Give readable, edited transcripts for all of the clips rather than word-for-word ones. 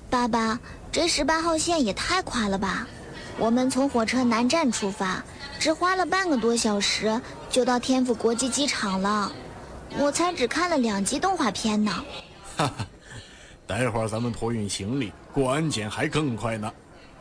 爸爸，这18号线也太快了吧！我们从火车南站出发，只花了半个多小时就到天府国际机场了。我才只看了2集动画片呢。 哈哈，待会儿咱们托运行李过安检还更快呢。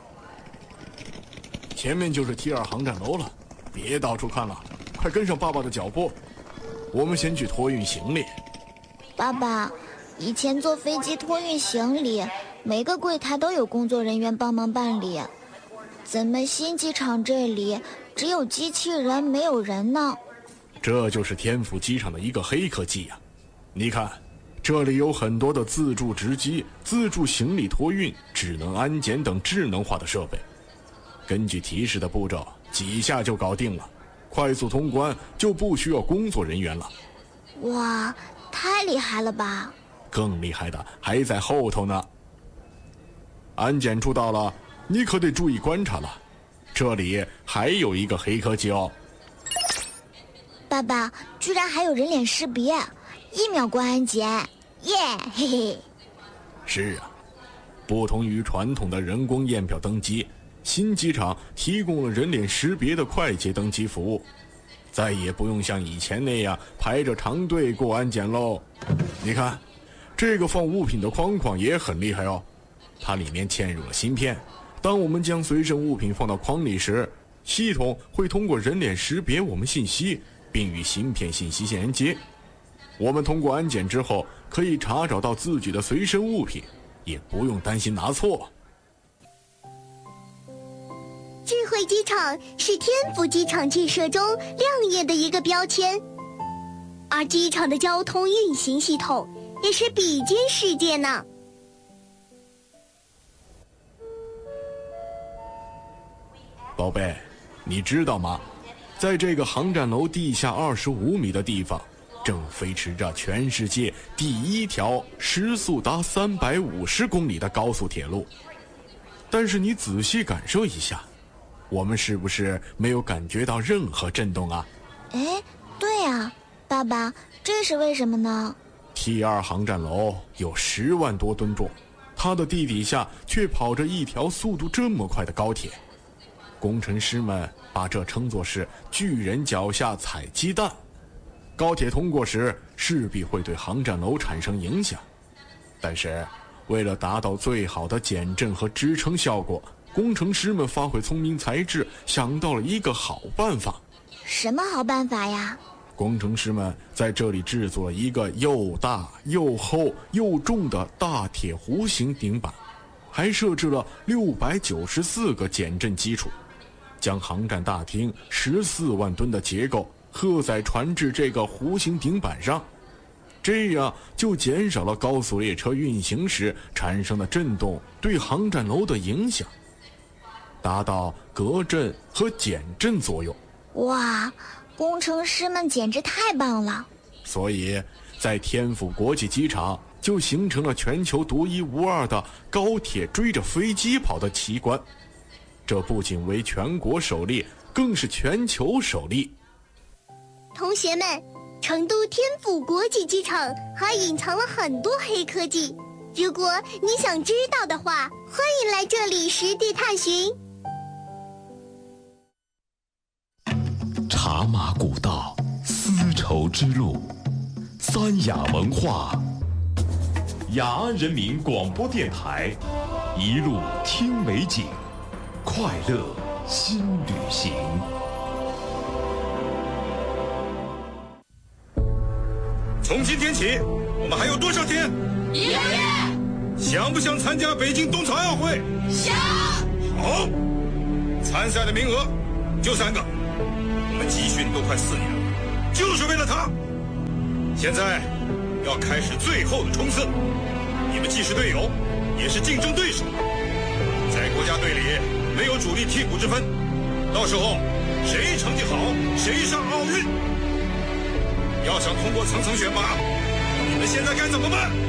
前面就是 T2 航站楼了，别到处看了，快跟上爸爸的脚步。我们先去托运行李。 爸爸，以前坐飞机托运行李，每个柜台都有工作人员帮忙办理，怎么新机场这里只有机器人没有人呢？ 这就是天府机场的一个黑科技呀！你看，这里有很多的自助值机、自助行李托运、智能安检等智能化的设备，根据提示的步骤，几下就搞定了，快速通关就不需要工作人员了。 哇，太厉害了吧！ 更厉害的还在后头呢。安检处到了，你可得注意观察了，这里还有一个黑科技哦。 爸爸，居然还有人脸识别，1秒过安检，耶，嘿嘿。 是啊，不同于传统的人工验票登机，新机场提供了人脸识别的快捷登机服务，再也不用像以前那样排着长队过安检喽。你看，这个放物品的框框也很厉害哦，它里面嵌入了芯片，当我们将随身物品放到框里时，系统会通过人脸识别我们信息，并与芯片信息连接。我们通过安检之后，可以查找到自己的随身物品，也不用担心拿错。 智慧机场是天府机场建设中亮眼的一个标签，而机场的交通运行系统也是比肩世界呢。 宝贝，你知道吗？在这个航站楼地下25米的地方，正飞驰着全世界第1条时速达350公里的高速铁路。但是你仔细感受一下，我们是不是没有感觉到任何震动啊？ 哎，对啊，爸爸，这是为什么呢？ T2 航站楼有10万多吨重，它的地底下却跑着一条速度这么快的高铁。工程师们把这称作是巨人脚下踩鸡蛋。高铁通过时势必会对航站楼产生影响，但是为了达到最好的减震和支撑效果，工程师们发挥聪明才智，想到了一个好办法。 什么好办法呀？ 工程师们在这里制作了一个又大又厚又重的大铁弧形顶板，还设置了694个减震基础，将航站大厅14万吨的结构荷载传至这个弧形顶板上，这样就减少了高速列车运行时产生的震动对航站楼的影响，达到隔震和减震作用。 哇，工程师们简直太棒了！ 所以在天府国际机场就形成了全球独一无二的高铁追着飞机跑的奇观，这不仅为全国首例，更是全球首例。 同学们，成都天府国际机场还隐藏了很多黑科技，如果你想知道的话，欢迎来这里实地探寻。 茶马古道，丝绸之路，三雅文化，雅安人民广播电台，一路听美景，快乐新旅行。 从今天起，我们还有多少天 1个月。 想不想参加北京冬残奥会？ 想。 好，参赛的名额就3个，我们集训都快4年了，就是为了它。现在要开始最后的冲刺，你们既是队友，也是竞争对手。在国家队里没有主力替补之分，到时候谁成绩好，谁上奥运。要想通过层层选拔，你们现在该怎么办？